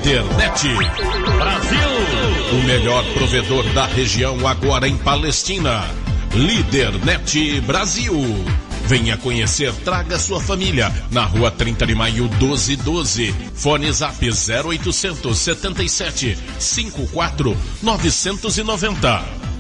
Lidernet Brasil, o melhor provedor da região agora em Palestina. Lidernet Brasil. Venha conhecer, traga sua família. Na rua 30 de maio 1212. Fone Zap 0800 77 54 990.